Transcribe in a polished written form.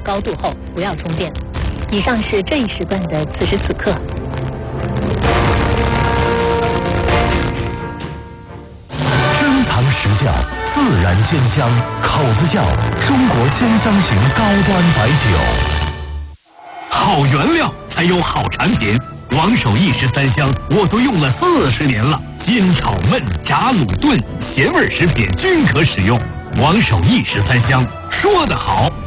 高度后不要充电。以上是这一时段的此时此刻。 珍藏实窖，自然鲜香，口子窖，中国鲜香型高端白酒。好原料才有好产品，王守义13香我都用了40年了，煎炒焖炸卤炖咸味食品均可使用。王守义13香，说得好。